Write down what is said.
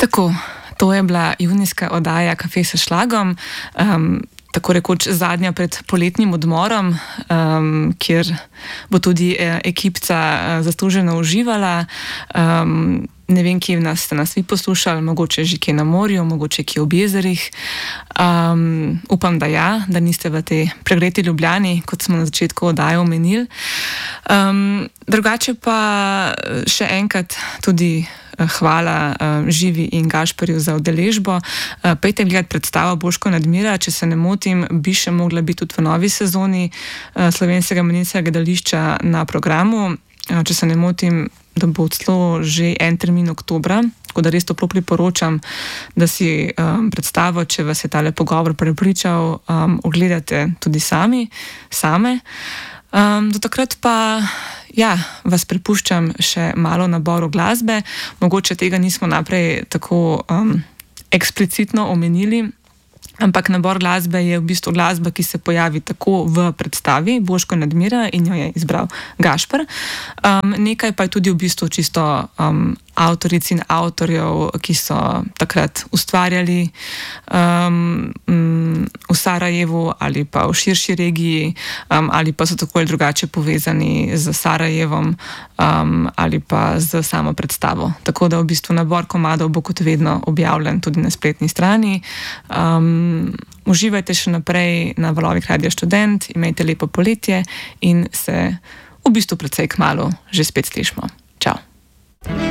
Tako, to je bila junijska oddaja Kafe s šlagom, tako rekoč zadnja pred poletnim odmorom, kjer bo tudi ekipca zasluženo uživala. Ne vem, kje ste nas vi poslušali, mogoče že kje na morju, mogoče kje ob jezerih. Upam, da ja, da niste v tej pregreti Ljubljani, kot smo na začetku oddaje omenili. Drugače pa še enkrat tudi hvala Živi in Gašperju za udeležbo. Pejte gledati predstavo Boško Nadmira, če se ne motim, bi še mogla biti tudi v novi sezoni Slovenskega mladinskega gledališča na programu. Če se ne motim, da bo celo že en termin oktobra, tako da res toplo priporočam, da si predstavo, če vas je tale pogovor prepričal, ogledate tudi same. Do takrat pa vas prepuščam še malo naboru glasbe. Mogoče tega nismo naprej tako eksplicitno omenili, ampak nabor glasbe je v bistvu glasba, ki se pojavi tako v predstavi Boško Nadmira in jo je izbral Gašper. Nekaj pa je tudi v bistvu čisto avtoric in avtorjev, ki so takrat ustvarjali v Sarajevu ali pa v širši regiji, ali pa so tako ali drugače povezani z Sarajevom ali pa z samo predstavo. Tako da v bistvu nabor komadov bo kot vedno objavljen tudi na spletni strani. Uživajte še naprej na valovih Radia Študent, imejte lepo poletje in se v bistvu precej kmalu že spet slišimo. Čau!